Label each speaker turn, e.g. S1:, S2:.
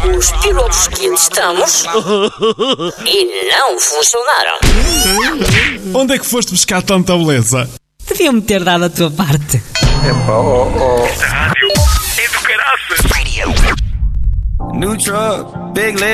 S1: os pilotos que testamos e não funcionaram.
S2: Onde é que foste buscar tanta beleza?
S3: Deviam-me ter dado a tua parte.
S4: Rádio é do caraças.
S5: New truck, big leg.